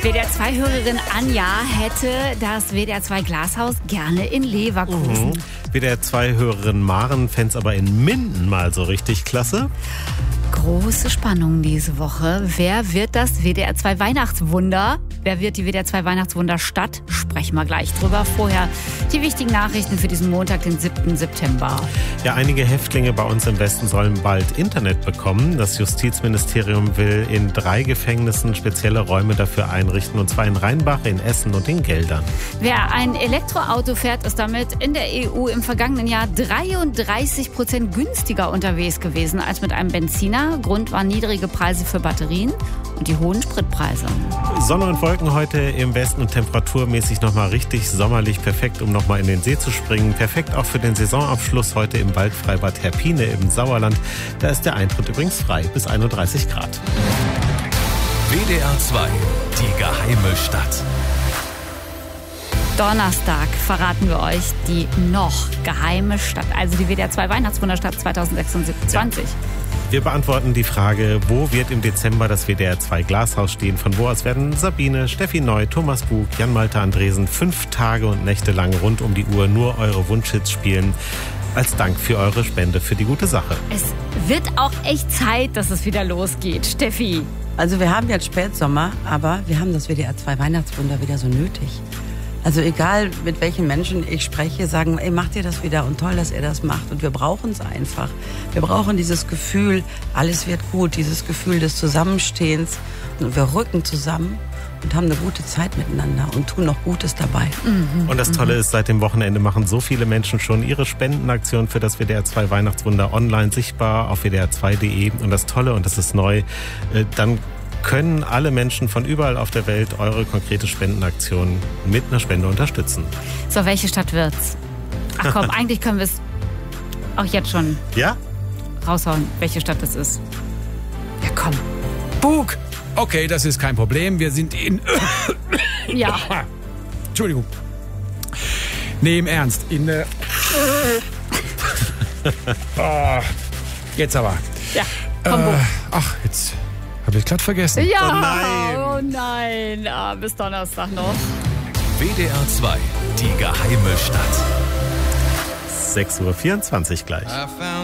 WDR 2-Hörerin Anja hätte das WDR 2 Glashaus gerne in Leverkusen. WDR 2-Hörerin Maren fände es aber in Minden mal so richtig klasse. Große Spannung diese Woche. Wer wird das WDR 2 Weihnachtswunder? Wer wird die WDR 2 Weihnachtswunderstadt? Sprechen wir gleich drüber. Vorher die wichtigen Nachrichten für diesen Montag, den 7. September. Ja, einige Häftlinge bei uns im Westen sollen bald Internet bekommen. Das Justizministerium will in 3 Gefängnissen spezielle Räume dafür einrichten, und zwar in Rheinbach, in Essen und in Geldern. Wer ein Elektroauto fährt, ist damit in der EU im vergangenen Jahr 33% günstiger unterwegs gewesen als mit einem Benziner. Grund waren niedrige Preise für Batterien und die hohen Spritpreise. Sonne und Wolken heute im Westen und temperaturmäßig nochmal richtig sommerlich. Perfekt, um nochmal in den See zu springen. Perfekt auch für den Saisonabschluss heute im Waldfreibad Herpine im Sauerland. Da ist der Eintritt übrigens frei bis 31 Grad. WDR 2, die geheime Stadt. Donnerstag verraten wir euch die noch geheime Stadt, also die WDR 2 Weihnachtswunderstadt 2026. Ja. Wir beantworten die Frage, wo wird im Dezember das WDR 2 Glashaus stehen? Von wo aus werden Sabine, Steffi Neu, Thomas Bug, Jan-Malte Andresen 5 Tage und Nächte lang rund um die Uhr nur eure Wunschhits spielen? Als Dank für eure Spende für die gute Sache. Es wird auch echt Zeit, dass es wieder losgeht. Steffi. Also wir haben jetzt Spätsommer, aber wir haben das WDR 2 Weihnachtswunder wieder so nötig. Also egal, mit welchen Menschen ich spreche, sagen, ey, macht ihr das wieder und toll, dass ihr das macht. Und wir brauchen es einfach. Wir brauchen dieses Gefühl, alles wird gut, dieses Gefühl des Zusammenstehens. Und wir rücken zusammen und haben eine gute Zeit miteinander und tun noch Gutes dabei. Und das Tolle ist, seit dem Wochenende machen so viele Menschen schon ihre Spendenaktion für das WDR 2 Weihnachtswunder online sichtbar auf wdr2.de. Und das Tolle, und das ist neu, dann können alle Menschen von überall auf der Welt eure konkrete Spendenaktion mit einer Spende unterstützen. So, welche Stadt wird's? Ach komm, eigentlich können wir es auch jetzt schon raushauen, welche Stadt es ist. Ja, komm. Bug! Okay, das ist kein Problem. Wir sind in... Ja. Entschuldigung. Nee, im Ernst. In... Jetzt aber. Ja, komm, Bug. Ach, jetzt habe ich glatt vergessen. Ja, oh nein. Bis Donnerstag noch. WDR 2, die geheime Stadt. 6:24 Uhr gleich.